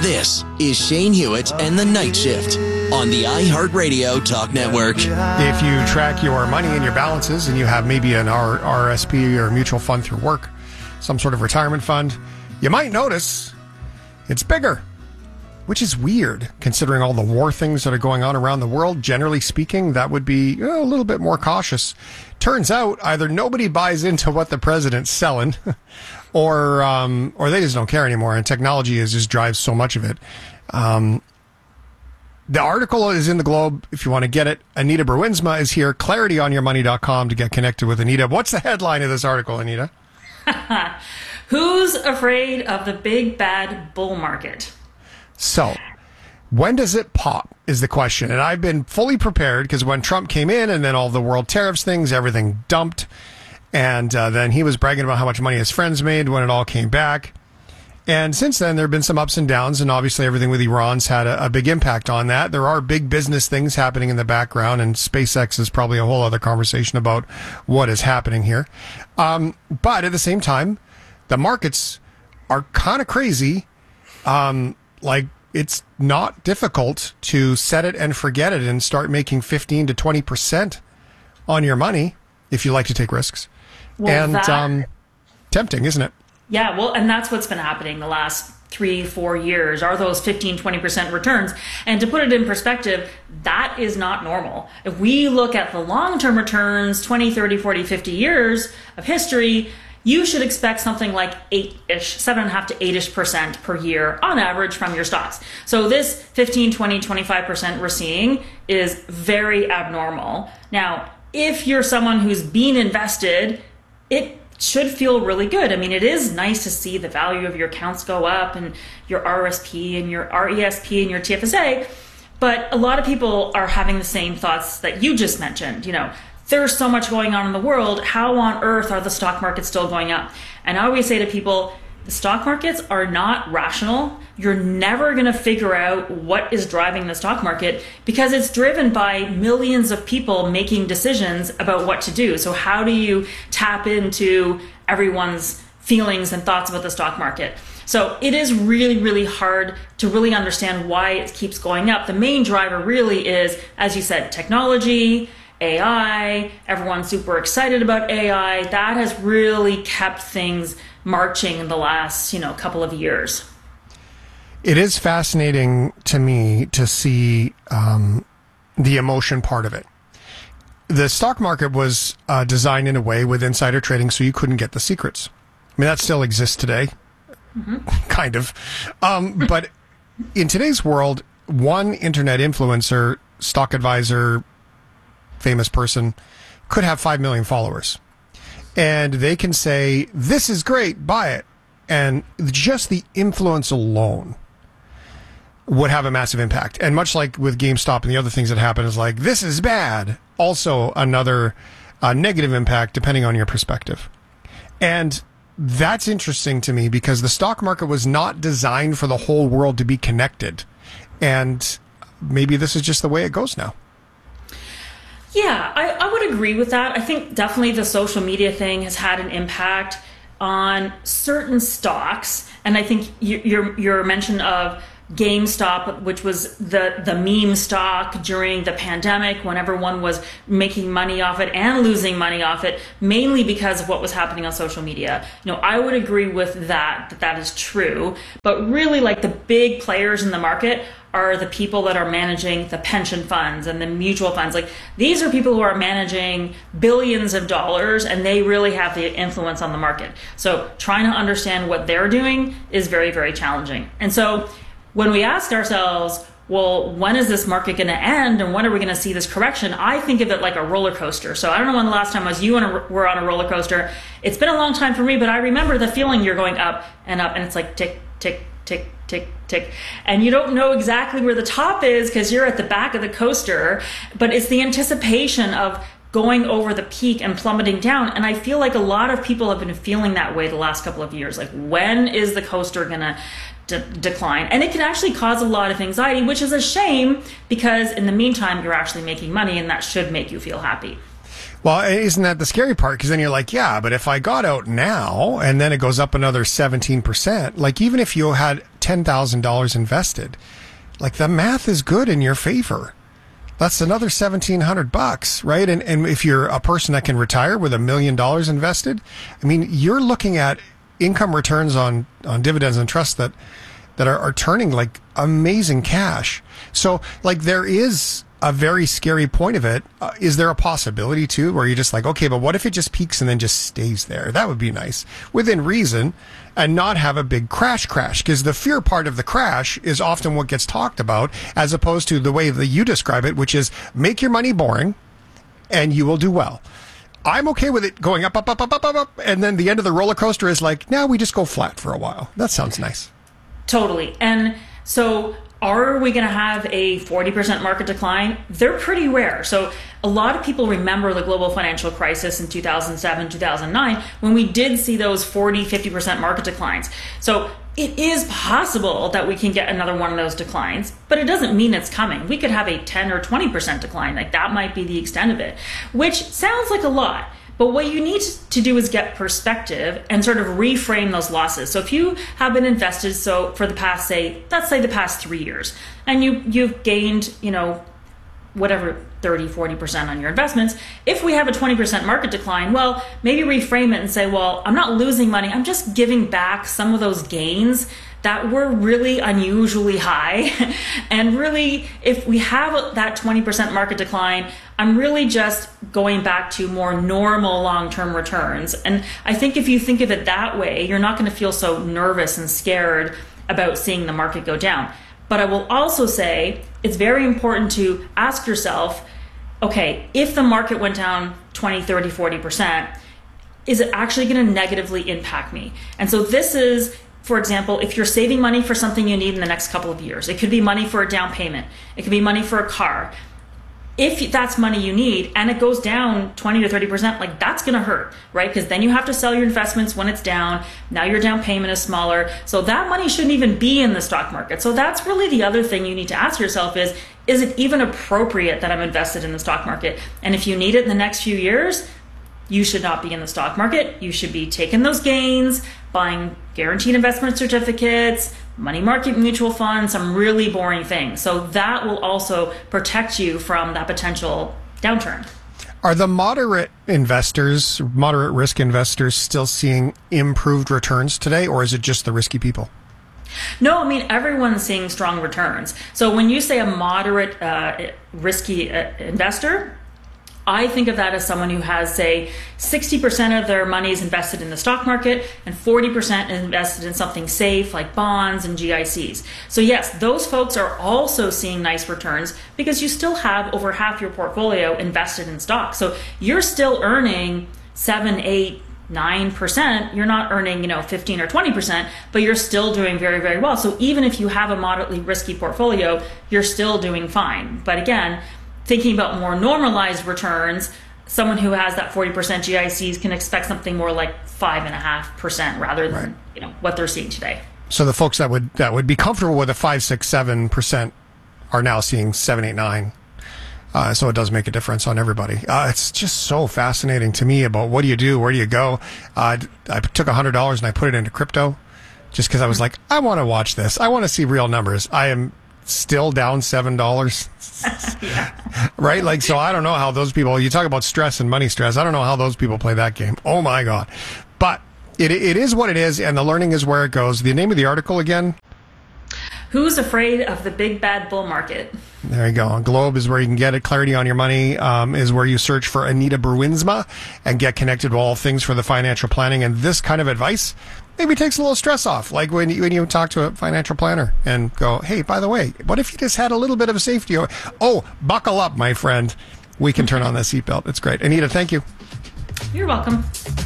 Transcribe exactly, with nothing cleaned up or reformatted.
This is Shane Hewitt and the Night Shift on the iHeartRadio Talk Network. If you track your money and your balances and you have maybe an R- RSP or mutual fund through work, some sort of retirement fund, you might notice it's bigger, which is weird considering all the war things that are going on around the world. Generally speaking, that would be you know, a little bit more cautious. Turns out either nobody buys into what the president's selling or um, or they just don't care anymore, and technology is just drives so much of it. Um, the article is in the Globe if you want to get it. Anita Bruinsma is here, clarity on your money dot com, to get connected with Anita. What's the headline of this article, Anita? Who's afraid of the big bad bull market? So, when does it pop is the question. And I've been fully prepared because when Trump came in and then all the world tariffs things, everything dumped. And uh, then he was bragging about how much money his friends made when it all came back. And since then, there have been some ups and downs. And obviously, everything with Iran's had a, a big impact on that. There are big business things happening in the background. And SpaceX is probably a whole other conversation about what is happening here. Um, but at the same time, the markets are kind of crazy. Um, like, it's not difficult to set it and forget it and start making fifteen to twenty percent on your money if you like to take risks. Well, and that, um, tempting, isn't it? Yeah, well, and that's what's been happening the last three, four years are those fifteen, twenty percent returns. And to put it in perspective, that is not normal. If we look at the long-term returns, twenty, thirty, forty, fifty years of history, you should expect something like eight-ish, seven and a half to eight-ish percent per year on average from your stocks. So this fifteen, twenty, twenty-five percent we're seeing is very abnormal. Now, if you're someone who's been invested, it should feel really good. I mean, it is nice to see the value of your accounts go up and your R S P and your R E S P and your T F S A. But a lot of people are having the same thoughts that you just mentioned. You know, there's so much going on in the world. How on earth are the stock markets still going up? And I always say to people, the stock markets are not rational. You're never going to figure out what is driving the stock market because it's driven by millions of people making decisions about what to do. So how do you tap into everyone's feelings and thoughts about the stock market? So it is really, really hard to really understand why it keeps going up. The main driver really is, as you said, technology, A I, everyone's super excited about A I. That has really kept things marching in the last, you know, couple of years. It is fascinating to me to see um, the emotion part of it. The stock market was uh, designed in a way with insider trading so you couldn't get the secrets. I mean, that still exists today, mm-hmm. kind of. Um, but in today's world, one internet influencer, stock advisor, famous person could have five million followers and they can say, this is great, buy it. And just the influence alone would have a massive impact. And much like with GameStop and the other things that happen is like, this is bad. Also another uh, negative impact depending on your perspective. And that's interesting to me because the stock market was not designed for the whole world to be connected. And maybe this is just the way it goes now. Yeah, I, I would agree with that. I think definitely the social media thing has had an impact on certain stocks. And I think you, your your mention of GameStop, which was the, the meme stock during the pandemic when everyone was making money off it and losing money off it, mainly because of what was happening on social media. You know, I would agree with that, that that is true. But really, like, the big players in the market are the people that are managing the pension funds and the mutual funds. Like, these are people who are managing billions of dollars and they really have the influence on the market. So trying to understand what they're doing is very, very challenging. And so when we ask ourselves, well, when is this market going to end and when are we going to see this correction? I think of it like a roller coaster. So I don't know when the last time was you and a, were on a roller coaster. It's been a long time for me, but I remember the feeling you're going up and up and it's like tick, tick, tick, tick, tick. And you don't know exactly where the top is because you're at the back of the coaster, but it's the anticipation of going over the peak and plummeting down. And I feel like a lot of people have been feeling that way the last couple of years. Like, when is the coaster going to de- decline? And it can actually cause a lot of anxiety, which is a shame because in the meantime, you're actually making money and that should make you feel happy. Well, isn't that the scary part? Because then you're like, yeah, but if I got out now and then it goes up another seventeen percent, like even if you had ten thousand dollars invested, like the math is good in your favor. That's another seventeen hundred bucks, right? And and if you're a person that can retire with a million dollars invested, I mean, you're looking at income returns on, on dividends and trusts that, that are, are turning like amazing cash. So like there is a very scary point of it. Uh, is there a possibility too where you're just like, okay, but what if it just peaks and then just stays there? That would be nice within reason and not have a big crash crash, because the fear part of the crash is often what gets talked about as opposed to the way that you describe it, which is make your money boring and you will do well. I'm okay with it going up, up, up, up, up, up, up, and then the end of the roller coaster is like, now we just go flat for a while. That sounds nice. Totally. And so are we going to have a forty percent market decline? They're pretty rare. So a lot of people remember the global financial crisis in two thousand seven, two thousand nine, when we did see those forty, fifty percent market declines. So it is possible that we can get another one of those declines, but it doesn't mean it's coming. We could have a ten or twenty percent decline. Like that might be the extent of it, which sounds like a lot. But what you need to do is get perspective and sort of reframe those losses. So if you have been invested, so for the past, say, let's say the past three years, and you, you've gained, you know, whatever, thirty, forty percent on your investments. If we have a twenty percent market decline, well, maybe reframe it and say, well, I'm not losing money. I'm just giving back some of those gains that were really unusually high. And really, if we have that twenty percent market decline, I'm really just going back to more normal long-term returns. And I think if you think of it that way, you're not going to feel so nervous and scared about seeing the market go down. But I will also say it's very important to ask yourself, okay, if the market went down twenty, thirty, forty percent, is it actually going to negatively impact me? And so this is, for example, if you're saving money for something you need in the next couple of years, it could be money for a down payment. It could be money for a car. If that's money you need and it goes down twenty to thirty percent, like that's going to hurt, right? Because then you have to sell your investments when it's down. Now your down payment is smaller. So that money shouldn't even be in the stock market. So that's really the other thing you need to ask yourself is, is it even appropriate that I'm invested in the stock market? And if you need it in the next few years, you should not be in the stock market. You should be taking those gains, buying guaranteed investment certificates, money market mutual funds, some really boring things. So that will also protect you from that potential downturn. Are the moderate investors, moderate risk investors, still seeing improved returns today, or is it just the risky people? No, I mean, everyone's seeing strong returns. So when you say a moderate uh, risky uh, investor, I think of that as someone who has, say, sixty percent of their money is invested in the stock market and forty percent is invested in something safe like bonds and G I Cs. So yes, those folks are also seeing nice returns because you still have over half your portfolio invested in stocks. So you're still earning seven, eight, nine percent. You're not earning, you know, fifteen or twenty percent, but you're still doing very, very well. So even if you have a moderately risky portfolio, you're still doing fine. But again, thinking about more normalized returns, someone who has that forty percent G I Cs can expect something more like five and a half percent rather than right. you know what they're seeing today. So the folks that would that would be comfortable with a five, six, seven percent are now seeing seven, eight, nine. Uh, so it does make a difference on everybody. Uh, it's just so fascinating to me about what do you do, where do you go. Uh, I took a hundred dollars and I put it into crypto, just because I was like, I want to watch this. I want to see real numbers. I am still down seven dollars. yeah. Right? Like, so I don't know how those people, you talk about stress and money stress. I don't know how those people play that game. Oh my God. But it it is what it is, and the learning is where it goes. The name of the article again? Who's Afraid of the Big Bad Bull Market? There you go. Globe is where you can get it. Clarity on Your Money um, is where you search for Anita Bruinsma and get connected to all things for the financial planning. And this kind of advice maybe takes a little stress off. Like when you, when you talk to a financial planner and go, hey, by the way, what if you just had a little bit of a safety? Oh, buckle up, my friend. We can turn on the seatbelt. It's great. Anita, thank you. You're welcome.